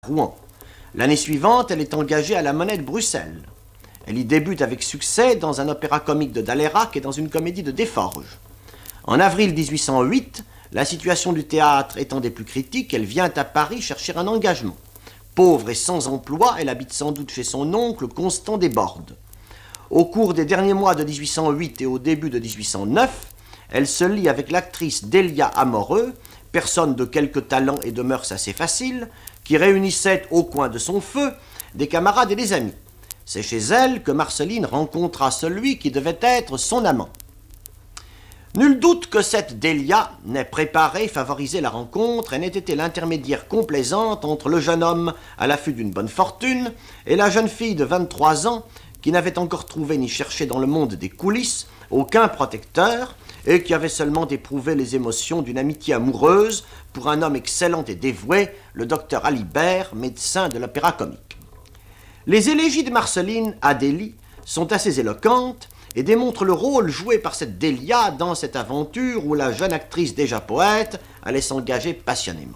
Rouen. L'année suivante, elle est engagée à la Monnaie de Bruxelles. Elle y débute avec succès dans un opéra comique de Dalérac et dans une comédie de Desforges. En avril 1808, la situation du théâtre étant des plus critiques, elle vient à Paris chercher un engagement. Pauvre et sans emploi, elle habite sans doute chez son oncle Constant Desbordes. Au cours des derniers mois de 1808 et au début de 1809, elle se lie avec l'actrice Délia Amoreux, personne de quelque talent et de mœurs assez faciles, qui réunissait au coin de son feu des camarades et des amis. C'est chez elle que Marceline rencontra celui qui devait être son amant. Nul doute que cette Délia n'ait préparé, favorisé la rencontre et n'ait été l'intermédiaire complaisante entre le jeune homme à l'affût d'une bonne fortune et la jeune fille de 23 ans qui n'avait encore trouvé ni cherché dans le monde des coulisses aucun protecteur et qui avait seulement éprouvé les émotions d'une amitié amoureuse pour un homme excellent et dévoué, le docteur Alibert, médecin de l'opéra comique. Les élégies de Marceline à Délie sont assez éloquentes et démontrent le rôle joué par cette Délia dans cette aventure où la jeune actrice déjà poète allait s'engager passionnément.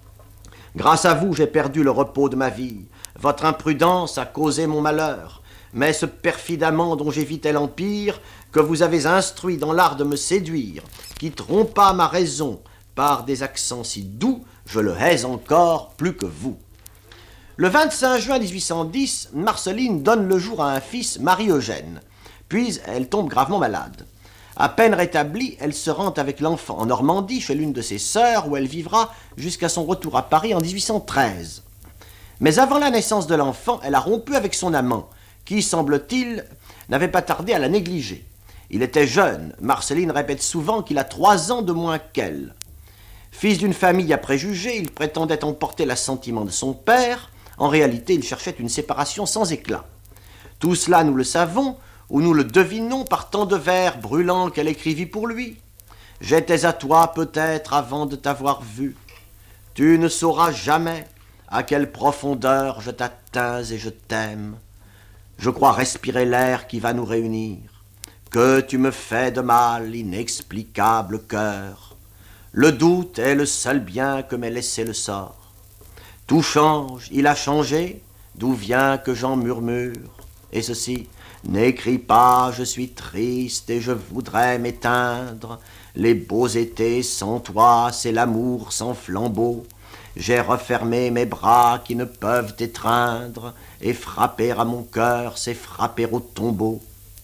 Grâce à vous, j'ai perdu le repos de ma vie. Votre imprudence a causé mon malheur. Mais ce perfide amant dont j'évitais l'empire, que vous avez instruit dans l'art de me séduire, qui trompa ma raison par des accents si doux, je le hais encore plus que vous. Le 25 juin 1810, Marceline donne le jour à un fils, Marie-Eugène. Puis elle tombe gravement malade. À peine rétablie, elle se rend avec l'enfant en Normandie, chez l'une de ses sœurs, où elle vivra jusqu'à son retour à Paris en 1813. Mais avant la naissance de l'enfant, elle a rompu avec son amant, qui, semble-t-il, n'avait pas tardé à la négliger. Il était jeune. Marceline répète souvent qu'il a 3 ans de moins qu'elle. Fils d'une famille à préjugés, il prétendait emporter l'assentiment de son père. En réalité, il cherchait une séparation sans éclat. Tout cela, nous le savons, ou nous le devinons par tant de vers brûlants qu'elle écrivit pour lui. « J'étais à toi peut-être avant de t'avoir vu. Tu ne sauras jamais à quelle profondeur je t'atteins et je t'aime. Je crois respirer l'air qui va nous réunir. Que tu me fais de mal, inexplicable cœur. Le doute est le seul bien que m'ait laissé le sort. Tout change, il a changé, d'où vient que j'en murmure. Et ceci, n'écris pas, je suis triste et je voudrais m'éteindre. Les beaux étés sans toi, c'est l'amour sans flambeau. J'ai refermé mes bras qui ne peuvent étreindre, et frapper à mon cœur, c'est frapper au tombeau.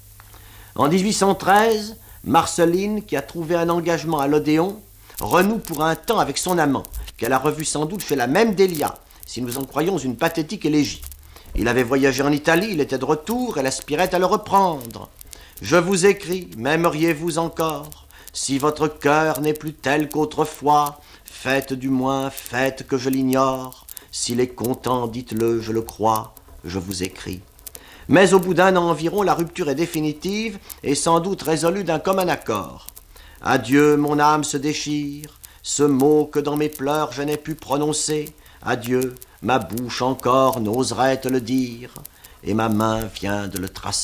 En 1813, Marceline, qui a trouvé un engagement à l'Odéon, renoue pour un temps avec son amant, qu'elle a revu sans doute chez la même Délia, si nous en croyons une pathétique élégie. Il avait voyagé en Italie, il était de retour, elle aspirait à le reprendre. « Je vous écris, m'aimeriez-vous encore? Si votre cœur n'est plus tel qu'autrefois, faites du moins, faites que je l'ignore. S'il est content, dites-le, je le crois, je vous écris. » Mais au bout d'1 an environ, la rupture est définitive et sans doute résolue d'un commun accord. « Adieu, mon âme se déchire, ce mot que dans mes pleurs je n'ai pu prononcer. Adieu, ma bouche encore n'oserait te le dire, et ma main vient de le tracer. »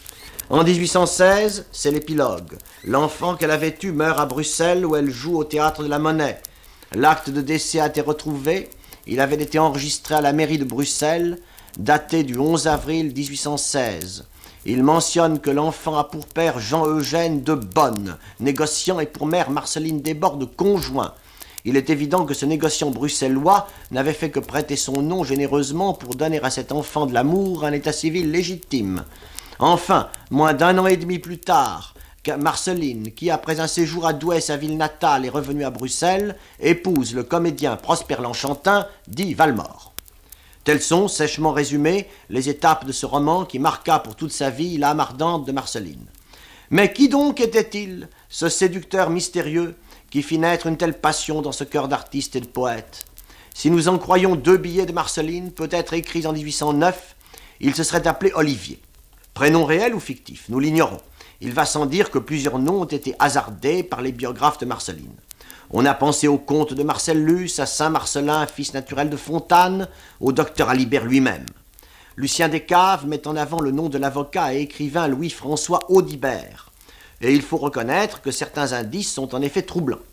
En 1816, c'est l'épilogue. L'enfant qu'elle avait eu meurt à Bruxelles où elle joue au théâtre de la Monnaie. L'acte de décès a été retrouvé. Il avait été enregistré à la mairie de Bruxelles, daté du 11 avril 1816. Il mentionne que l'enfant a pour père Jean-Eugène de Bonne, négociant, et pour mère Marceline Desbordes, conjoint. Il est évident que ce négociant bruxellois n'avait fait que prêter son nom généreusement pour donner à cet enfant de l'amour un état civil légitime. Enfin, moins d'1 an et demi plus tard, Marceline, qui après un séjour à Douai, sa ville natale, est revenue à Bruxelles, épouse le comédien Prosper Lanchantin, dit Valmore. Telles sont, sèchement résumées, les étapes de ce roman qui marqua pour toute sa vie l'âme ardente de Marceline. Mais qui donc était-il, ce séducteur mystérieux, qui fit naître une telle passion dans ce cœur d'artiste et de poète? Si nous en croyons 2 billets de Marceline, peut-être écrits en 1809, il se serait appelé Olivier. Prénom réel ou fictif, nous l'ignorons. Il va sans dire que plusieurs noms ont été hasardés par les biographes de Marceline. On a pensé au comte de Marcellus, à Saint-Marcelin, fils naturel de Fontane, au docteur Alibert lui-même. Lucien Descaves met en avant le nom de l'avocat et écrivain Louis-François Audibert. Et il faut reconnaître que certains indices sont en effet troublants.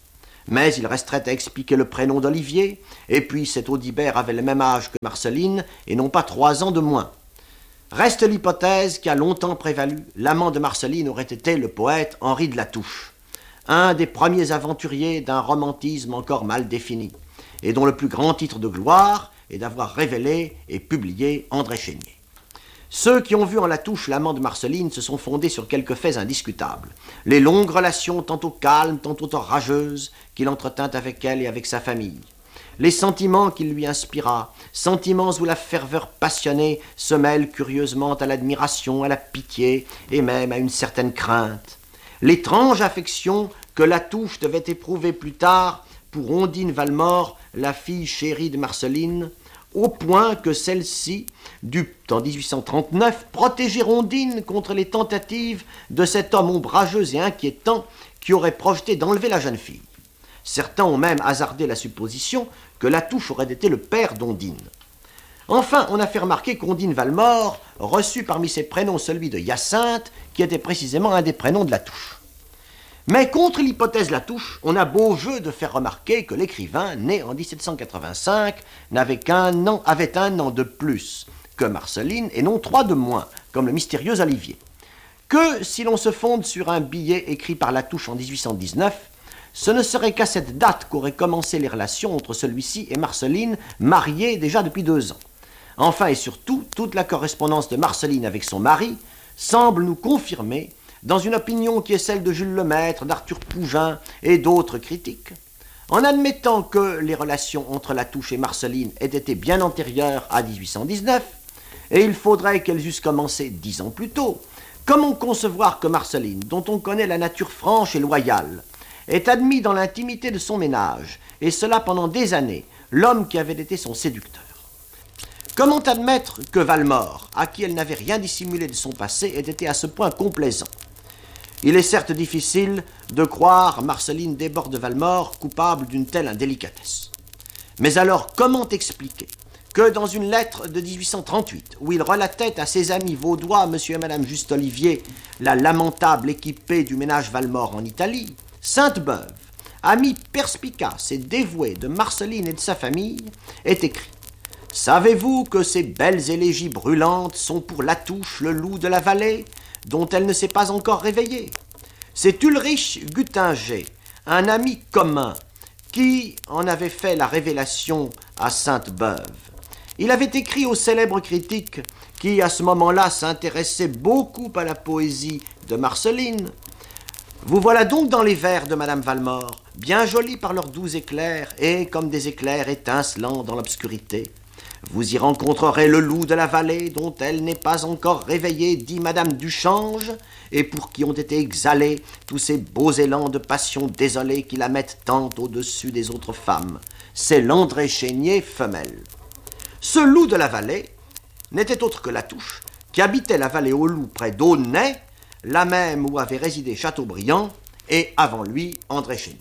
Mais il resterait à expliquer le prénom d'Olivier, et puis cet Audibert avait le même âge que Marceline, et non pas 3 ans de moins. Reste l'hypothèse qui a longtemps prévalu, l'amant de Marceline aurait été le poète Henri de Latouche, un des premiers aventuriers d'un romantisme encore mal défini, et dont le plus grand titre de gloire est d'avoir révélé et publié André Chénier. Ceux qui ont vu en Latouche l'amant de Marceline se sont fondés sur quelques faits indiscutables. Les longues relations, tantôt calmes, tantôt rageuses, qu'il entretint avec elle et avec sa famille. Les sentiments qu'il lui inspira, sentiments où la ferveur passionnée se mêle curieusement à l'admiration, à la pitié et même à une certaine crainte. L'étrange affection que Latouche devait éprouver plus tard pour Ondine Valmore, la fille chérie de Marceline, au point que celle-ci dut, en 1839, protéger Ondine contre les tentatives de cet homme ombrageux et inquiétant qui aurait projeté d'enlever la jeune fille. Certains ont même hasardé la supposition que Latouche aurait été le père d'Ondine. Enfin, on a fait remarquer qu'Ondine Valmore reçut parmi ses prénoms celui de Hyacinthe, qui était précisément un des prénoms de Latouche. Mais contre l'hypothèse Latouche, on a beau jeu de faire remarquer que l'écrivain, né en 1785, avait un an de plus que Marceline, et non 3 de moins, comme le mystérieux Olivier. Que, si l'on se fonde sur un billet écrit par Latouche en 1819, ce ne serait qu'à cette date qu'auraient commencé les relations entre celui-ci et Marceline, mariés déjà depuis 2 ans. Enfin et surtout, toute la correspondance de Marceline avec son mari semble nous confirmer, dans une opinion qui est celle de Jules Lemaître, d'Arthur Pougin et d'autres critiques, en admettant que les relations entre Latouche et Marceline aient été bien antérieures à 1819, et il faudrait qu'elles eussent commencé 10 ans plus tôt, comment concevoir que Marceline, dont on connaît la nature franche et loyale, est admis dans l'intimité de son ménage, et cela pendant des années, l'homme qui avait été son séducteur? Comment admettre que Valmore, à qui elle n'avait rien dissimulé de son passé, ait été à ce point complaisant? Il est certes difficile de croire Marceline Desbordes de Valmore coupable d'une telle indélicatesse. Mais alors, comment expliquer que dans une lettre de 1838, où il relatait à ses amis vaudois, M. et Mme Juste Olivier, la lamentable équipée du ménage Valmore en Italie, Sainte-Beuve, amie perspicace et dévouée de Marceline et de sa famille, est écrit: « Savez-vous que ces belles élégies brûlantes sont pour Latouche le loup de la vallée, dont elle ne s'est pas encore réveillée? C'est Ulrich Guttinger, un ami commun, qui en avait fait la révélation à Sainte-Beuve. Il avait écrit au célèbre critique, qui à ce moment-là s'intéressait beaucoup à la poésie de Marceline: « Vous voilà donc dans les vers de Madame Valmore, bien jolis par leurs doux éclairs, et comme des éclairs étincelants dans l'obscurité. Vous y rencontrerez le loup de la vallée, dont elle n'est pas encore réveillée, dit Madame Duchange, et pour qui ont été exhalés tous ces beaux élans de passion désolée qui la mettent tant au-dessus des autres femmes. C'est l'André Chénier femelle. » Ce loup de la vallée n'était autre que Latouche, qui habitait la vallée aux loups près d'Aulnay, la même où avait résidé Chateaubriand, et avant lui André Chénier.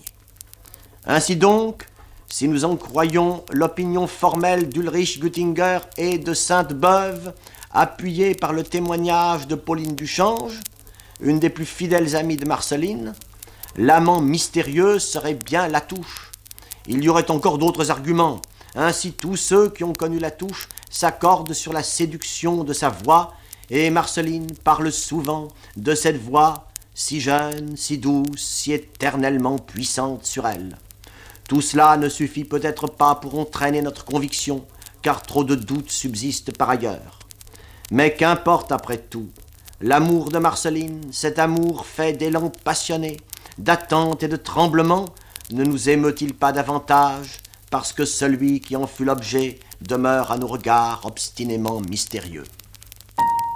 Ainsi donc, si nous en croyons l'opinion formelle d'Ulrich Guttinger et de Sainte-Beuve, appuyée par le témoignage de Pauline Duchange, une des plus fidèles amies de Marceline, l'amant mystérieux serait bien Latouche. Il y aurait encore d'autres arguments. Ainsi, tous ceux qui ont connu Latouche s'accordent sur la séduction de sa voix, et Marceline parle souvent de cette voix si jeune, si douce, si éternellement puissante sur elle. Tout cela ne suffit peut-être pas pour entraîner notre conviction, car trop de doutes subsistent par ailleurs. Mais qu'importe après tout, l'amour de Marceline, cet amour fait d'élan passionné, d'attente et de tremblement, ne nous émeut-il pas davantage, parce que celui qui en fut l'objet demeure à nos regards obstinément mystérieux.